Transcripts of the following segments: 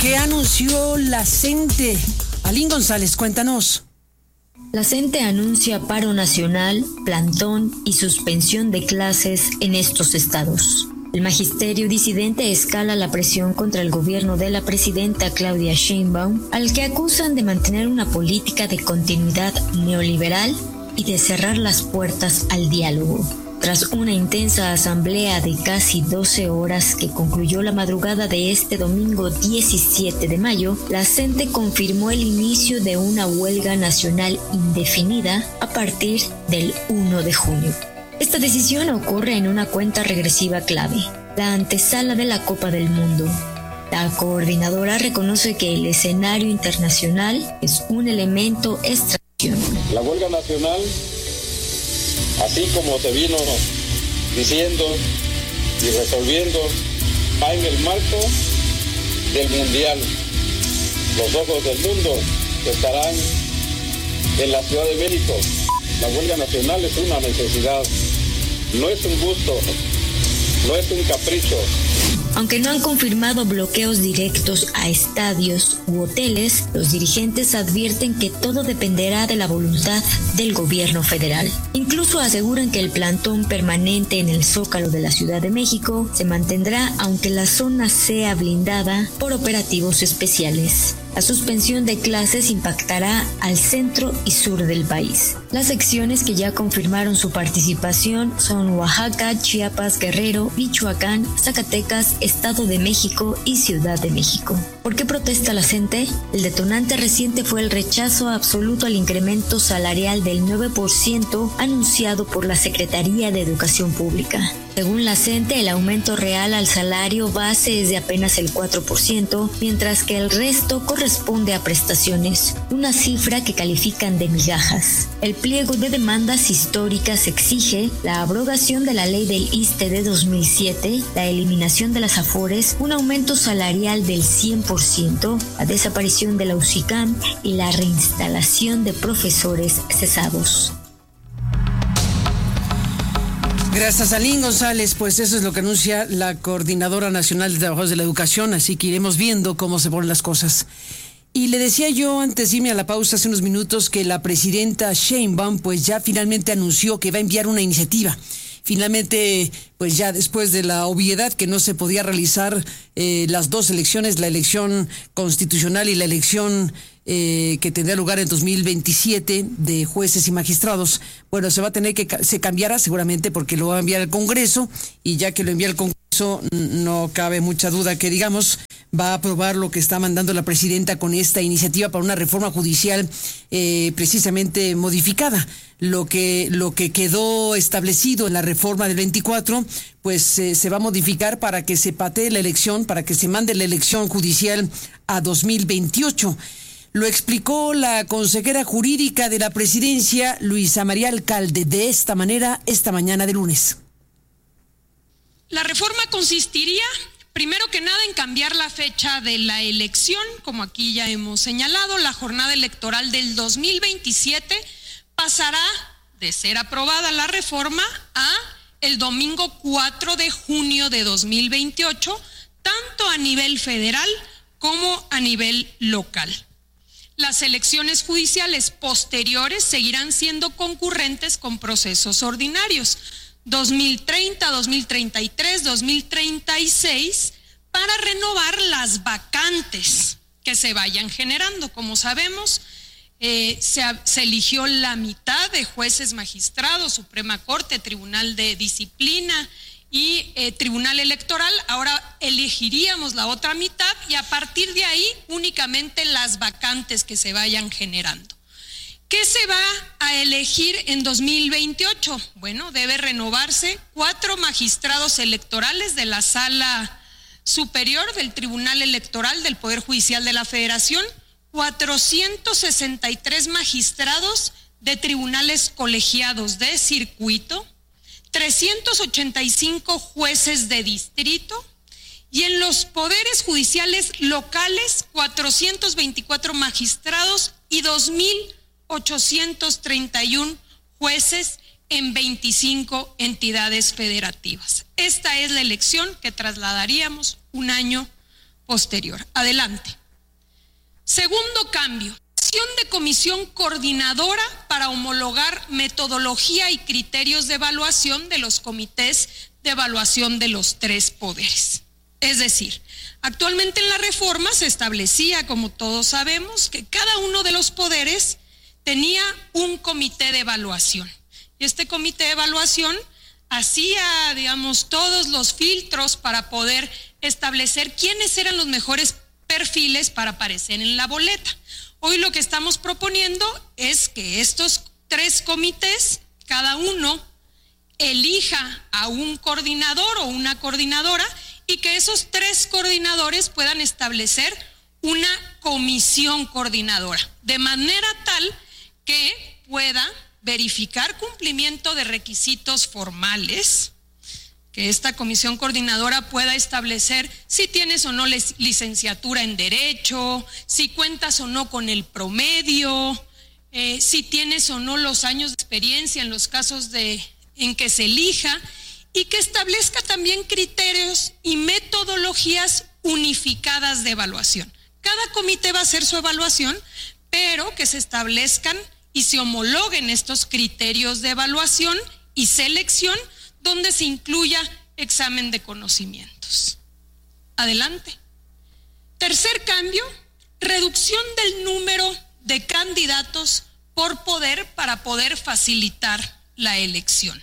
¿Qué anunció la CENTE? Alín González, cuéntanos. La CENTE anuncia paro nacional, plantón y suspensión de clases en estos estados. El magisterio disidente escala la presión contra el gobierno de la presidenta Claudia Sheinbaum, al que acusan de mantener una política de continuidad neoliberal y de cerrar las puertas al diálogo. Tras una intensa asamblea de casi 12 horas que concluyó la madrugada de este domingo 17 de mayo, la CENTE confirmó el inicio de una huelga nacional indefinida a partir del 1 de junio. Esta decisión ocurre en una cuenta regresiva clave, la antesala de la Copa del Mundo. La coordinadora reconoce que el escenario internacional es un elemento extracción. La huelga nacional, así como se vino diciendo y resolviendo, va en el marco del Mundial. Los ojos del mundo estarán en la Ciudad de México. La huelga nacional es una necesidad, no es un gusto, no es un capricho. Aunque no han confirmado bloqueos directos a estadios u hoteles, los dirigentes advierten que todo dependerá de la voluntad del gobierno federal. Incluso aseguran que el plantón permanente en el Zócalo de la Ciudad de México se mantendrá aunque la zona sea blindada por operativos especiales. La suspensión de clases impactará al centro y sur del país. Las secciones que ya confirmaron su participación son Oaxaca, Chiapas, Guerrero, Michoacán, Zacatecas, Estado de México y Ciudad de México. ¿Por qué protesta la CENTE? El detonante reciente fue el rechazo absoluto al incremento salarial del 9% anunciado por la Secretaría de Educación Pública. Según la CENTE, el aumento real al salario base es de apenas el 4%, mientras que el resto corresponde a prestaciones, una cifra que califican de migajas. El pliego de demandas históricas exige la abrogación de la ley del ISSSTE de 2007, la eliminación de las afores, un aumento salarial del 100%, la desaparición de la UCICAM y la reinstalación de profesores cesados. Gracias, Alín González. Pues eso es lo que anuncia la Coordinadora Nacional de Trabajadores de la Educación, así que iremos viendo cómo se ponen las cosas. Y le decía yo antes de irme a la pausa hace unos minutos que la presidenta Sheinbaum pues ya finalmente anunció que va a enviar una iniciativa. Finalmente, pues ya después de la obviedad que no se podía realizar las dos elecciones, la elección constitucional y la elección que tendrá lugar en 2027 de jueces y magistrados, bueno, se va a tener que, se cambiará seguramente porque lo va a enviar al Congreso, y ya que lo envía al Congreso, no cabe mucha duda que, digamos, va a aprobar lo que está mandando la presidenta con esta iniciativa para una reforma judicial precisamente modificada. Lo que quedó establecido en la reforma del 24, pues se va a modificar para que se patee la elección, para que se mande la elección judicial a 2028. Lo explicó la consejera jurídica de la presidencia, Luisa María Alcalde, de esta manera esta mañana de lunes. La reforma consistiría, primero que nada, en cambiar la fecha de la elección, como aquí ya hemos señalado. La jornada electoral del 2027 pasará de ser aprobada la reforma a el domingo 4 de junio de 2028, tanto a nivel federal como a nivel local. Las elecciones judiciales posteriores seguirán siendo concurrentes con procesos ordinarios, 2030, 2033, 2036, para renovar las vacantes que se vayan generando. Como sabemos, se eligió la mitad de jueces magistrados, Suprema Corte, Tribunal de Disciplina y Tribunal Electoral. Ahora elegiríamos la otra mitad y a partir de ahí únicamente las vacantes que se vayan generando. ¿Qué se va a elegir en 2028? Bueno, debe renovarse 4 magistrados electorales de la Sala Superior del Tribunal Electoral del Poder Judicial de la Federación, 463 magistrados de tribunales colegiados de circuito, 385 jueces de distrito, y en los poderes judiciales locales 424 magistrados y 2.831 jueces en 25 entidades federativas. Esta es la elección que trasladaríamos un año posterior. Adelante. Segundo cambio, de comisión coordinadora para homologar metodología y criterios de evaluación de los comités de evaluación de los 3 poderes. Es decir, actualmente en la reforma se establecía, como todos sabemos, que cada uno de los poderes tenía un comité de evaluación. Y este comité de evaluación hacía, digamos, todos los filtros para poder establecer quiénes eran los mejores perfiles para aparecer en la boleta. Hoy lo que estamos proponiendo es que estos 3 comités, cada uno elija a un coordinador o una coordinadora y que esos 3 coordinadores puedan establecer una comisión coordinadora, de manera tal que pueda verificar cumplimiento de requisitos formales, que esta comisión coordinadora pueda establecer si tienes o no licenciatura en Derecho, si cuentas o no con el promedio, si tienes o no los años de experiencia en los casos en que se elija, y que establezca también criterios y metodologías unificadas de evaluación. Cada comité va a hacer su evaluación, pero que se establezcan y se homologuen estos criterios de evaluación y selección donde se incluya examen de conocimientos. Adelante. Tercer cambio, reducción del número de candidatos por poder para poder facilitar la elección.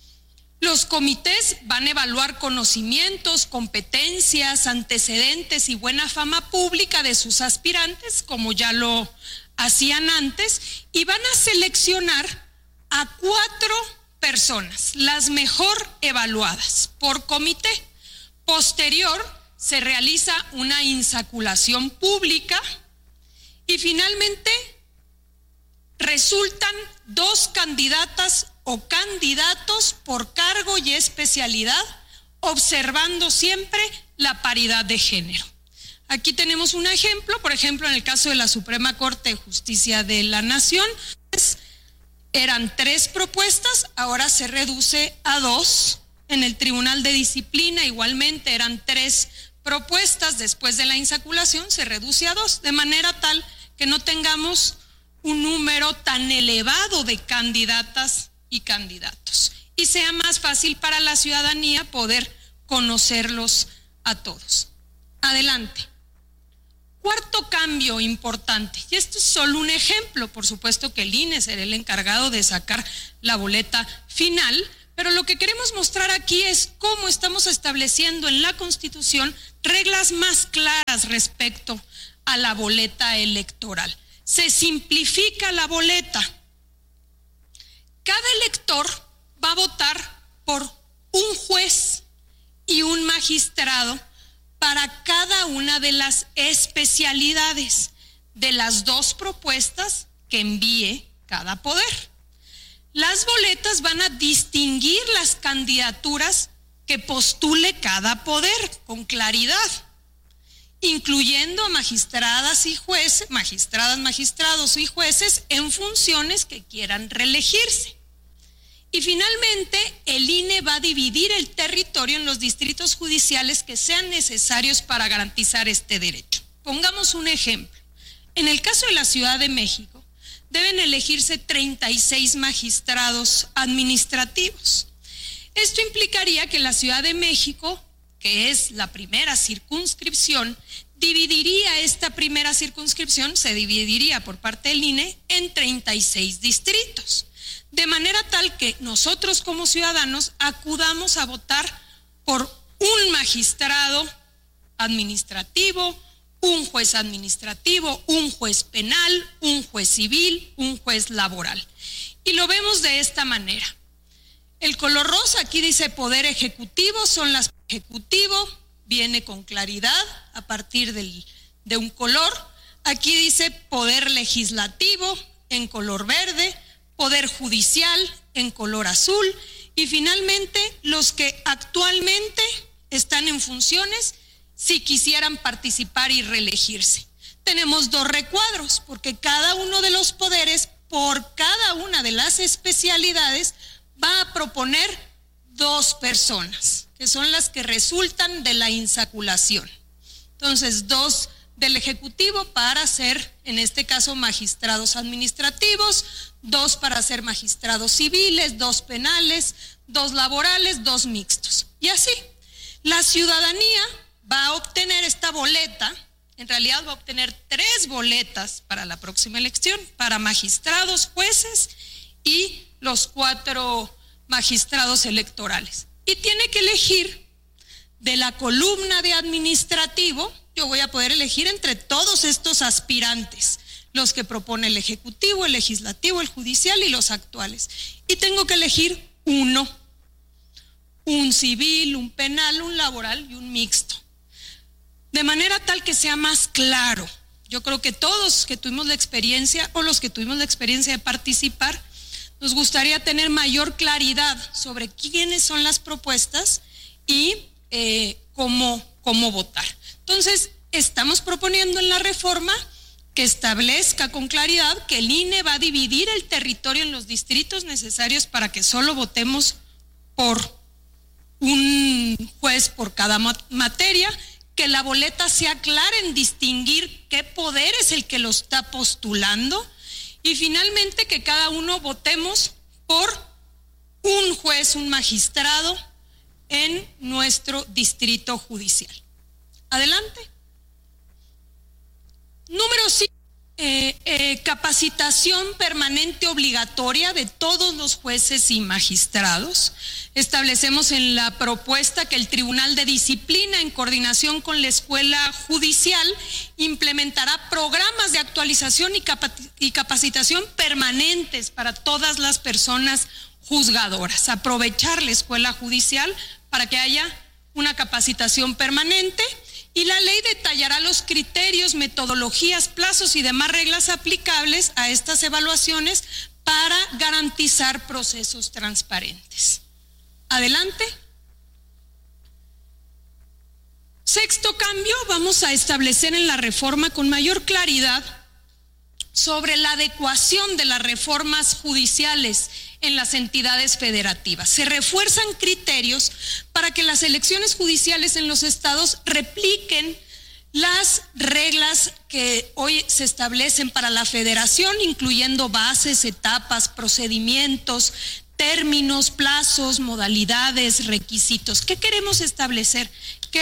Los comités van a evaluar conocimientos, competencias, antecedentes y buena fama pública de sus aspirantes, como ya lo hacían antes, y van a seleccionar a 4 personas, las mejor evaluadas por comité. Posterior se realiza una insaculación pública y finalmente resultan 2 candidatas o candidatos por cargo y especialidad, observando siempre la paridad de género. Aquí tenemos un ejemplo, por ejemplo, en el caso de la Suprema Corte de Justicia de la Nación, eran 3 propuestas, ahora se reduce a 2. En el Tribunal de Disciplina igualmente eran 3 propuestas, después de la insaculación se reduce a 2, de manera tal que no tengamos un número tan elevado de candidatas y candidatos y sea más fácil para la ciudadanía poder conocerlos a todos. Adelante. Cuarto cambio importante, y esto es solo un ejemplo, por supuesto que el INE será el encargado de sacar la boleta final, pero lo que queremos mostrar aquí es cómo estamos estableciendo en la Constitución reglas más claras respecto a la boleta electoral. Se simplifica la boleta. Cada elector va a votar por un juez y un magistrado para cada una de las especialidades de las 2 propuestas que envíe cada poder. Las boletas van a distinguir las candidaturas que postule cada poder con claridad, incluyendo a magistradas y jueces, magistrados y jueces en funciones que quieran reelegirse. Y finalmente, el INE va a dividir el territorio en los distritos judiciales que sean necesarios para garantizar este derecho. Pongamos un ejemplo. En el caso de la Ciudad de México, deben elegirse 36 magistrados administrativos. Esto implicaría que la Ciudad de México, que es la primera circunscripción, dividiría esta primera circunscripción, se dividiría por parte del INE en 36 distritos. De manera tal que nosotros como ciudadanos acudamos a votar por un magistrado administrativo, un juez administrativo, un juez penal, un juez civil, un juez laboral. Y lo vemos de esta manera. El color rosa aquí dice poder ejecutivo, son las ejecutivo, viene con claridad a partir de un color. Aquí dice poder legislativo en color verde, poder judicial en color azul y finalmente los que actualmente están en funciones si quisieran participar y reelegirse. Tenemos 2 recuadros porque cada uno de los poderes por cada una de las especialidades va a proponer 2 personas, que son las que resultan de la insaculación. Entonces, 2 del Ejecutivo para ser, en este caso, magistrados administrativos, 2 para ser magistrados civiles, 2 penales, 2 laborales, 2 mixtos. Y así, la ciudadanía va a obtener esta boleta, en realidad va a obtener 3 boletas para la próxima elección, para magistrados, jueces y los 4 magistrados electorales. Y tiene que elegir de la columna de administrativo. Yo voy a poder elegir entre todos estos aspirantes, los que propone el Ejecutivo, el Legislativo, el Judicial y los actuales. Y tengo que elegir uno, un civil, un penal, un laboral y un mixto. De manera tal que sea más claro. Yo creo que todos que tuvimos la experiencia o los que tuvimos la experiencia de participar, nos gustaría tener mayor claridad sobre quiénes son las propuestas y cómo votar. Entonces, estamos proponiendo en la reforma que establezca con claridad que el INE va a dividir el territorio en los distritos necesarios para que solo votemos por un juez por cada materia, que la boleta sea clara en distinguir qué poder es el que lo está postulando y finalmente que cada uno votemos por un juez, un magistrado en nuestro distrito judicial. Adelante. Número 5, capacitación permanente obligatoria de todos los jueces y magistrados. Establecemos en la propuesta que el Tribunal de Disciplina, en coordinación con la Escuela Judicial, implementará programas de actualización y capacitación permanentes para todas las personas juzgadoras. Aprovechar la Escuela Judicial para que haya una capacitación permanente. Y la ley detallará los criterios, metodologías, plazos y demás reglas aplicables a estas evaluaciones para garantizar procesos transparentes. Adelante. Sexto cambio, vamos a establecer en la reforma con mayor claridad sobre la adecuación de las reformas judiciales en las entidades federativas. Se refuerzan criterios para que las elecciones judiciales en los estados repliquen las reglas que hoy se establecen para la federación, incluyendo bases, etapas, procedimientos, términos, plazos, modalidades, requisitos. ¿Qué queremos establecer?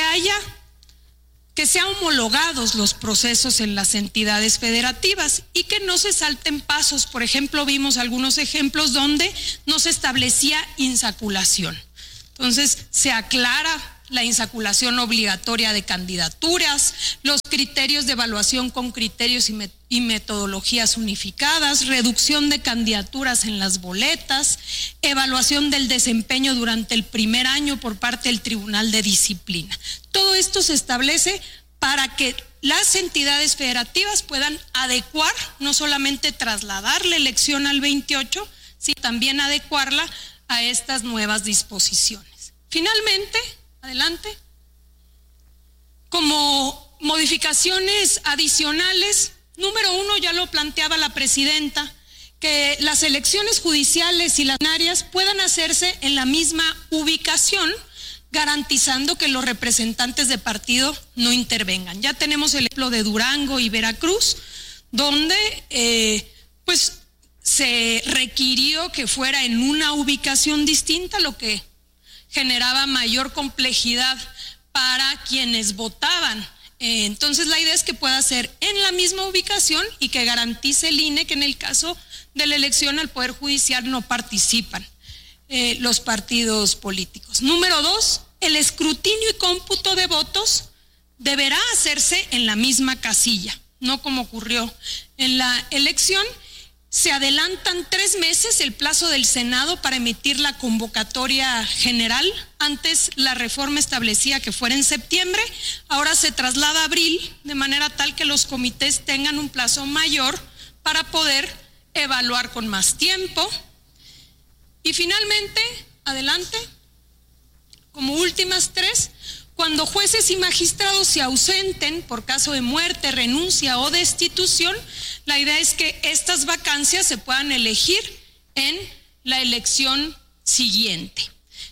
Que sean homologados los procesos en las entidades federativas y que no se salten pasos. Por ejemplo, vimos algunos ejemplos donde no se establecía insaculación. Entonces, se aclara la insaculación obligatoria de candidaturas, los criterios de evaluación con criterios y metodologías unificadas, reducción de candidaturas en las boletas, evaluación del desempeño durante el primer año por parte del Tribunal de Disciplina. Todo esto se establece para que las entidades federativas puedan adecuar, no solamente trasladar la elección al 28, sino también adecuarla a estas nuevas disposiciones. Finalmente, adelante. Como modificaciones adicionales, número 1, ya lo planteaba la presidenta, que las elecciones judiciales y las plenarias puedan hacerse en la misma ubicación, garantizando que los representantes de partido no intervengan. Ya tenemos el ejemplo de Durango y Veracruz, donde pues se requirió que fuera en una ubicación distinta, lo que generaba mayor complejidad para quienes votaban. Entonces la idea es que pueda ser en la misma ubicación y que garantice el INE que en el caso de la elección al Poder Judicial no participan los partidos políticos. Número 2, el escrutinio y cómputo de votos deberá hacerse en la misma casilla, no como ocurrió en la elección. Se adelantan 3 meses el plazo del Senado para emitir la convocatoria general. Antes la reforma establecía que fuera en septiembre, ahora se traslada a abril, de manera tal que los comités tengan un plazo mayor para poder evaluar con más tiempo. Y finalmente, adelante, como últimas 3, cuando jueces y magistrados se ausenten por caso de muerte, renuncia o destitución, la idea es que estas vacancias se puedan elegir en la elección siguiente.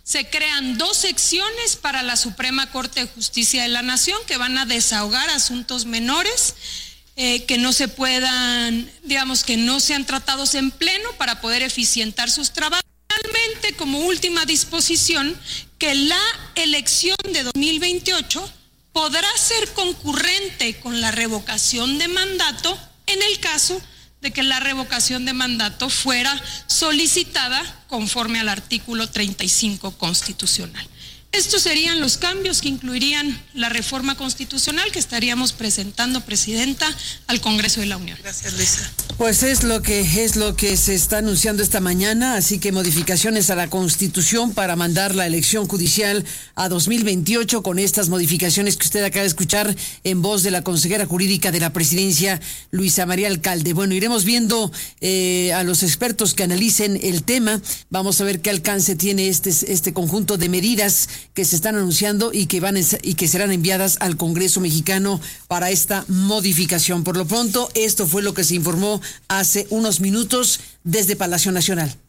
Se crean 2 secciones para la Suprema Corte de Justicia de la Nación que van a desahogar asuntos menores que no se puedan, digamos, que no sean tratados en pleno para poder eficientar sus trabajos. Finalmente, como última disposición, que la elección de 2028 podrá ser concurrente con la revocación de mandato en el caso de que la revocación de mandato fuera solicitada conforme al artículo 35 constitucional. Estos serían los cambios que incluirían la reforma constitucional que estaríamos presentando, Presidenta, al Congreso de la Unión. Gracias, Luisa. Pues es lo que se está anunciando esta mañana, así que modificaciones a la Constitución para mandar la elección judicial a 2028 con estas modificaciones que usted acaba de escuchar en voz de la consejera jurídica de la Presidencia, Luisa María Alcalde. Bueno, iremos viendo a los expertos que analicen el tema. Vamos a ver qué alcance tiene este conjunto de medidas que se están anunciando y que serán enviadas al Congreso mexicano para esta modificación. Por lo pronto, esto fue lo que se informó hace unos minutos desde Palacio Nacional.